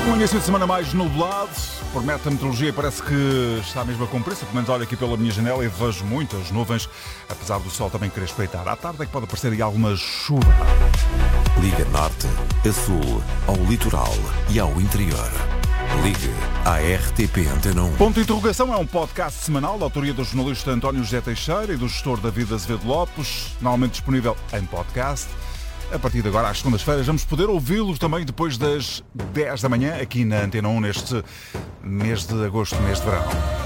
Um início de semana mais nublado, promete a meteorologia e parece que está mesmo a cumprir-se. Pelo menos olho aqui pela minha janela e vejo muitas nuvens, apesar do sol também querer espreitar. À tarde é que pode aparecer aí alguma chuva. Liga Norte, a Sul, ao litoral e ao interior. Ligue à RTP Antena 1. Ponto de Interrogação é um podcast semanal da autoria do jornalista António José Teixeira e do gestor David Azevedo Lopes, normalmente disponível em podcast. A partir de agora, às segundas-feiras, vamos poder ouvi-los também depois das 10 da manhã, aqui na Antena 1, neste mês de agosto, mês de verão.